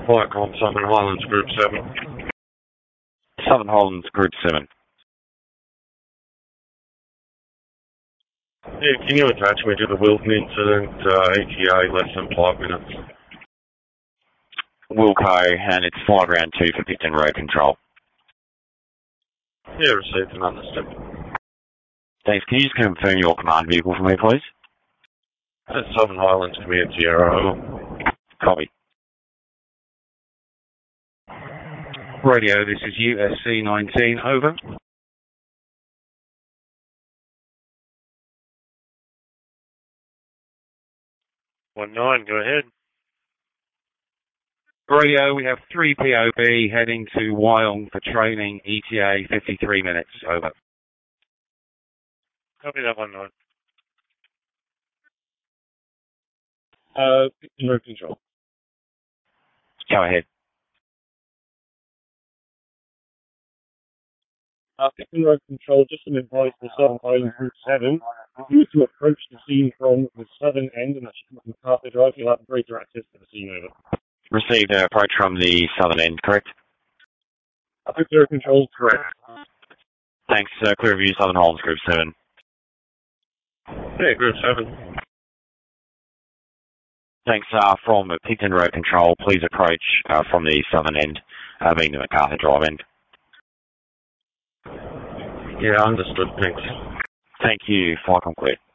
Viacom, Southern Highlands, Group 7. Southern Highlands, Group 7. Yeah, can you attach me to the Wilton incident, ETA, less than 5 minutes? Wilco, and it's flight round 2 for Picton Road Control. Yeah, received and understood. Thanks. Can you just confirm your command vehicle for me, please? That's Southern Highlands, Command Sierra, over. Copy. Radio, this is USC 19, over. Nine, go ahead. Radio, we have 3 POB heading to Wyong for training, ETA 53 minutes, over. Copy that 19. Picton Road Control. Go ahead. Picton Road Control, just an advice for Southern Highlands Group 7. You to approach the scene from the southern end, and that should come from Carter Drive. You'll have greater access to the scene, over. Received approach from the southern end, correct? Picton Road Control, correct. Thanks. Clear view, Southern Highlands, Group 7. Yeah, Group 7. Thanks. From Picton Road Control, please approach from the southern end, being the MacArthur Drive end. Yeah, understood. Thanks. Thank you. Flight complete.